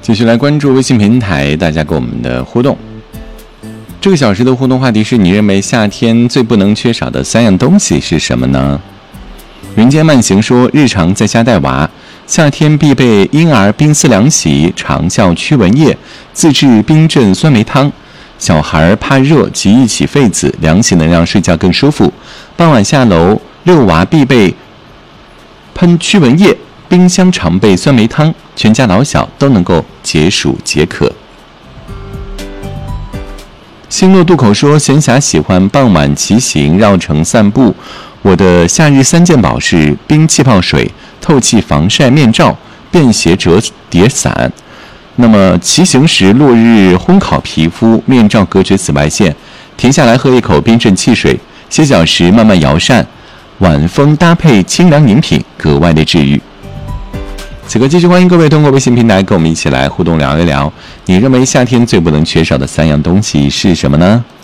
继续来关注微信平台大家跟我们的互动。这个小时的互动话题是：你认为夏天最不能缺少的3样东西是什么呢？云间慢行说，日常在家带娃，夏天必备婴儿冰丝凉席、长效驱蚊液、自制冰镇酸梅汤。小孩怕热，即一起痱子，凉席能让睡觉更舒服。傍晚下楼遛娃必备喷驱蚊液，冰箱常备酸梅汤，全家老小都能够解暑解渴。星落渡口说，闲暇喜欢傍晚骑行绕城散步。我的夏日3件宝是冰气泡水、透气防晒面罩、便携折叠伞。那么骑行时落日烘烤皮肤，面罩隔绝紫外线。停下来喝一口冰镇汽水，歇脚时慢慢摇扇，晚风搭配清凉饮品，格外的治愈。此刻继续欢迎各位通过微信平台跟我们一起来互动聊一聊，你认为夏天最不能缺少的3样东西是什么呢？